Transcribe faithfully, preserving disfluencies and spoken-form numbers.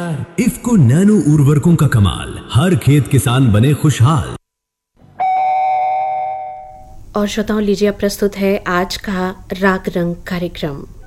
तैयार। इफ्को नैनो उर्वरकों का कमाल, हर खेत किसान बने खुशहाल। और श्रोताओं, लीजिए अब प्रस्तुत है आज का राग रंग कार्यक्रम।